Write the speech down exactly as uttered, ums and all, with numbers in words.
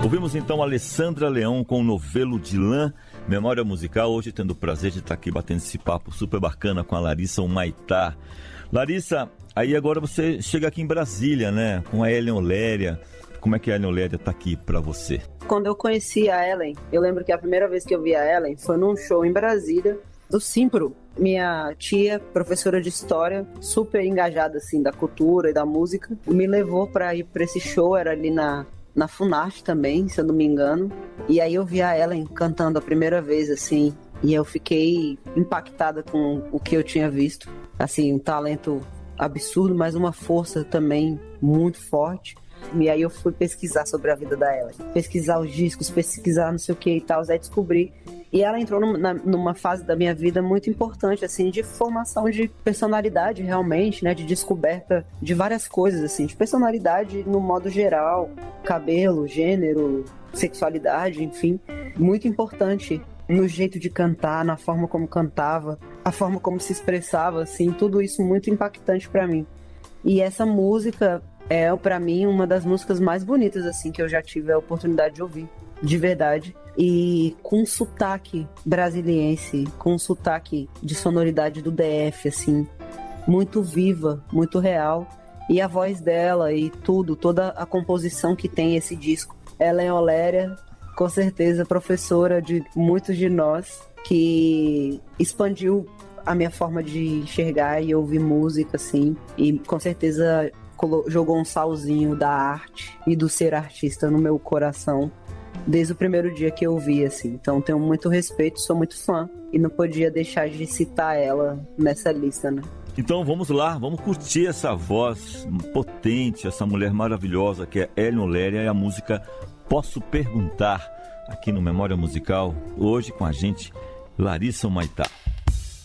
Ouvimos então a Alessandra Leão com o novelo de lã, Memória Musical, hoje tendo o prazer de estar aqui batendo esse papo super bacana com a Larissa Humaitá. Larissa, aí agora você chega aqui em Brasília, né, com a Ellen Oléria. Como é que a Ellen Oléria está aqui para você? Quando eu conheci a Ellen, eu lembro que a primeira vez que eu vi a Ellen foi num show em Brasília, do Simpro. Minha tia, professora de história, super engajada assim da cultura e da música, me levou para ir para esse show, era ali na, na Funarte também, se eu não me engano. E aí eu vi a Ellen cantando a primeira vez assim, e eu fiquei impactada com o que eu tinha visto. Assim, um talento absurdo, mas uma força também muito forte. E aí eu fui pesquisar sobre a vida da Ellen, pesquisar os discos, pesquisar não sei o que e tal, aí descobri. E ela entrou numa, numa fase da minha vida muito importante, assim, de formação de personalidade realmente, né, de descoberta de várias coisas, assim, de personalidade no modo geral, cabelo, gênero, sexualidade, enfim, muito importante no jeito de cantar, na forma como cantava, a forma como se expressava, assim, tudo isso muito impactante pra mim. E essa música é, pra mim, uma das músicas mais bonitas, assim, que eu já tive a oportunidade de ouvir, de verdade. E com sotaque brasiliense, com sotaque de sonoridade do D F, assim, muito viva, muito real. E a voz dela e tudo, toda a composição que tem esse disco. Ellen Oléria, com certeza professora de muitos de nós, que expandiu a minha forma de enxergar e ouvir música, assim, e com certeza jogou um salzinho da arte e do ser artista no meu coração desde o primeiro dia que eu vi, assim. Então tenho muito respeito, sou muito fã e não podia deixar de citar ela nessa lista, né? Então vamos lá, vamos curtir essa voz potente, essa mulher maravilhosa que é Ellen Oléria e a música Posso Perguntar, aqui no Memória Musical, hoje com a gente, Larissa Humaitá.